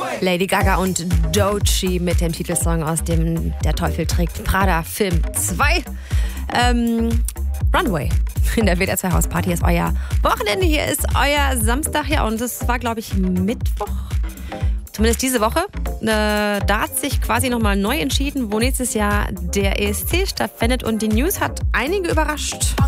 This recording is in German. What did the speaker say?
Lady Gaga und Doechii mit dem Titelsong aus dem Der Teufel trägt Prada Film 2. Runway in der WDR 2 Hausparty ist euer Wochenende. Hier ist euer Samstag, ja, und es war, glaube ich, Mittwoch. Zumindest diese Woche. Da hat sich quasi nochmal neu entschieden, wo nächstes Jahr der ESC stattfindet. Und die News hat einige überrascht.